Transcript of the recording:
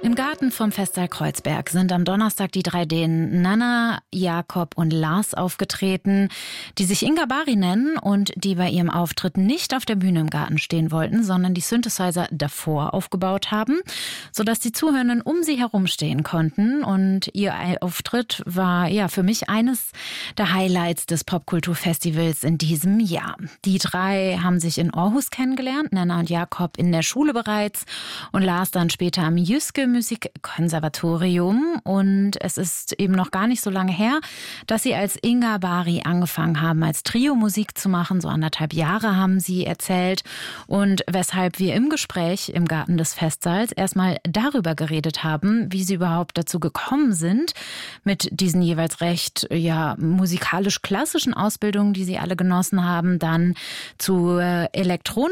Im Garten vom Festsaal Kreuzberg sind am Donnerstag die 3 Dänen Nanna, Jakob und Lars aufgetreten, die sich Inga Bari nennen und die bei ihrem Auftritt nicht auf der Bühne im Garten stehen wollten, sondern die Synthesizer davor aufgebaut haben, sodass die Zuhörenden um sie herum stehen konnten. Und ihr Auftritt war für mich eines der Highlights des Popkulturfestivals in diesem Jahr. Die 3 haben sich in Aarhus kennengelernt, Nanna und Jakob in der Schule bereits und Lars dann später am Jyske Musikkonservatorium. Und es ist eben noch gar nicht so lange her, dass sie als Inga Bari angefangen haben, als Trio Musik zu machen. So 1,5 Jahre haben sie erzählt. Und weshalb wir im Gespräch im Garten des Festsaals erstmal darüber geredet haben, wie sie überhaupt dazu gekommen sind, mit diesen jeweils recht musikalisch klassischen Ausbildungen, die sie alle genossen haben, dann zu elektronischen